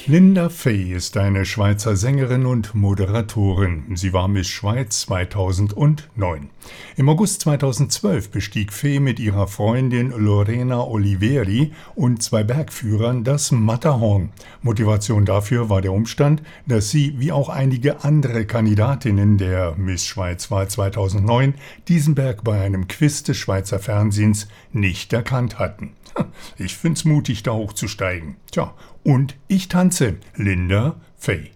Linda Fay ist eine Schweizer Sängerin und Moderatorin. Sie war Miss Schweiz 2009. Im August 2012 bestieg Fay mit ihrer Freundin Lorena Oliveri und 2 Bergführern das Matterhorn. Motivation dafür war der Umstand, dass sie, wie auch einige andere Kandidatinnen der Miss Schweiz-Wahl 2009, diesen Berg bei einem Quiz des Schweizer Fernsehens nicht erkannt hatten. Ich find's mutig, da hochzusteigen. Tja, und ich tanze Linda Fay.